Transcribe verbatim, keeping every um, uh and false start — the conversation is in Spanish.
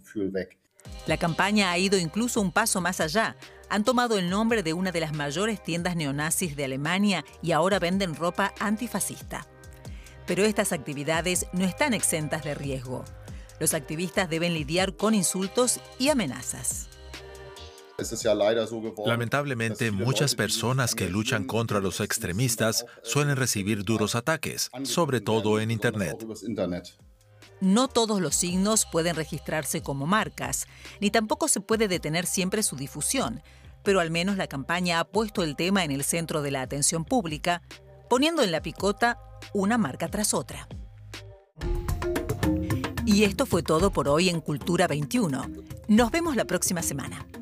La campaña ha ido incluso un paso más allá. Han tomado el nombre de una de las mayores tiendas neonazis de Alemania y ahora venden ropa antifascista. Pero estas actividades no están exentas de riesgo. Los activistas deben lidiar con insultos y amenazas. Lamentablemente, muchas personas que luchan contra los extremistas suelen recibir duros ataques, sobre todo en Internet. No todos los signos pueden registrarse como marcas, ni tampoco se puede detener siempre su difusión, pero al menos la campaña ha puesto el tema en el centro de la atención pública, poniendo en la picota una marca tras otra. Y esto fue todo por hoy en Cultura veintiuno. Nos vemos la próxima semana.